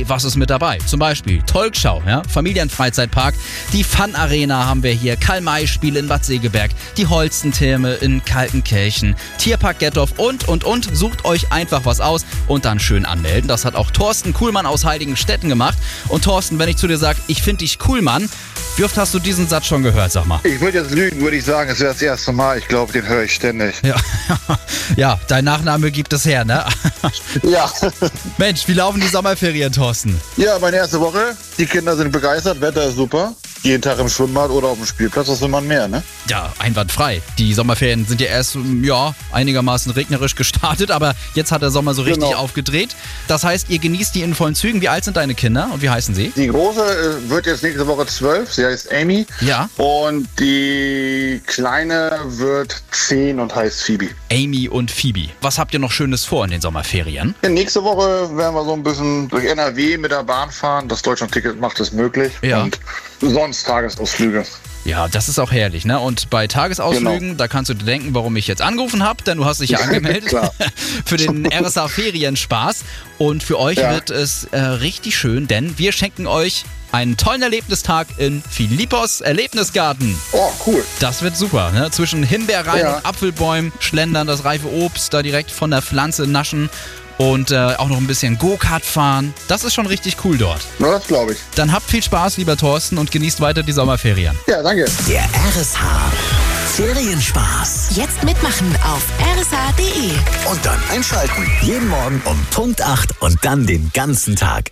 was ist mit dabei? Zum Beispiel Tolkschau, ja? Familienfreizeitpark, die Fun-Arena haben wir hier, Karl-May-Spiele in Bad Segeberg, die Holstentherme in Kaltenkirchen, Tierpark Gettorf und. Sucht euch einfach was aus und dann schön anmelden. Das hat auch Thorsten Kuhlmann aus Heiligenstetten gemacht. Und Thorsten, wenn ich zu dir sage, ich finde dich cool, Mann, wie oft hast du diesen Satz schon gehört, sag mal? Ich würde jetzt lügen, würde ich sagen, es wäre das erste Mal. Ich glaube, den höre ich ständig. Ja, dein Nachname gibt es her, ne? Ja. Mensch, wie laufen die Sommerferien, Thorsten? Ja, meine erste Woche. Die Kinder sind begeistert, Wetter ist super. Jeden Tag im Schwimmbad oder auf dem Spielplatz, was will man mehr, ne? Ja, einwandfrei. Die Sommerferien sind ja erst, einigermaßen regnerisch gestartet, aber jetzt hat der Sommer so richtig aufgedreht. Das heißt, ihr genießt die in vollen Zügen. Wie alt sind deine Kinder und wie heißen sie? Die Große wird jetzt nächste Woche 12, sie heißt Amy. Ja. Und die Kleine wird 10 und heißt Phoebe. Amy und Phoebe. Was habt ihr noch Schönes vor in den Sommerferien? Ja, nächste Woche werden wir so ein bisschen durch NRW mit der Bahn fahren. Das Deutschland-Ticket macht es möglich. Ja. Und sonst Tagesausflüge. Ja, das ist auch herrlich, ne? Und bei Tagesausflügen, da kannst du dir denken, warum ich jetzt angerufen habe, denn du hast dich ja angemeldet für den RSA Ferienspaß. Und für euch wird es richtig schön, denn wir schenken euch einen tollen Erlebnistag in Philippos Erlebnisgarten. Oh, cool. Das wird super, ne? Zwischen Himbeerreihen und Apfelbäumen schlendern, das reife Obst da direkt von der Pflanze naschen. Und auch noch ein bisschen Go-Kart fahren. Das ist schon richtig cool dort. Na, das glaube ich. Dann habt viel Spaß, lieber Thorsten, und genießt weiter die Sommerferien. Ja, danke. Der RSH Ferienspaß. Jetzt mitmachen auf rsh.de. Und dann einschalten. Jeden Morgen um Punkt 8 und dann den ganzen Tag.